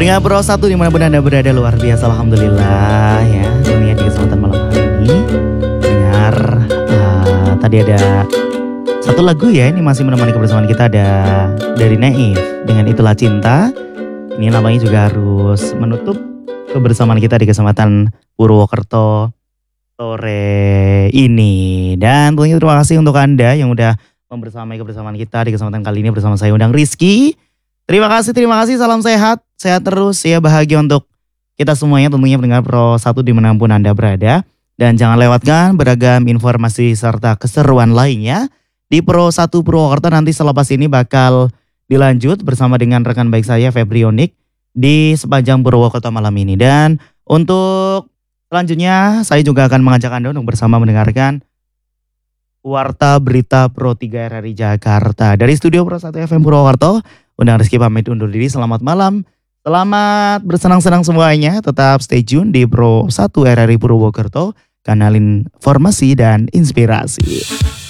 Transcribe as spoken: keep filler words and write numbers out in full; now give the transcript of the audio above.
Pendengar Pro satu dimanapun Anda berada, luar biasa Alhamdulillah ya. Tentunya di kesempatan malam hari ini dengar uh, tadi ada satu lagu ya, ini masih menemani kebersamaan kita, ada dari Naif dengan Itulah Cinta. Ini namanya juga harus menutup kebersamaan kita di kesempatan Purwokerto sore ini. Dan tentunya terima kasih untuk Anda yang udah membersamai kebersamaan kita di kesempatan kali ini bersama saya Undang Rizky. Terima kasih, terima kasih, salam sehat, sehat terus ya, bahagia untuk kita semuanya tentunya pendengar Pro satu dimanapun Anda berada. Dan jangan lewatkan beragam informasi serta keseruan lainnya di Pro satu Purwokerto. Nanti selepas ini bakal dilanjut bersama dengan rekan baik saya Febrionik di sepanjang Purwokerto malam ini. Dan untuk selanjutnya saya juga akan mengajak Anda untuk bersama mendengarkan Warta Berita Pro tiga R R I Jakarta. Dari studio Pro satu F M Purwokerto, Undang Rizky pamit undur diri. Selamat malam, selamat bersenang-senang semuanya. Tetap stay tune di Pro satu R R I Purwokerto, kanal informasi dan inspirasi.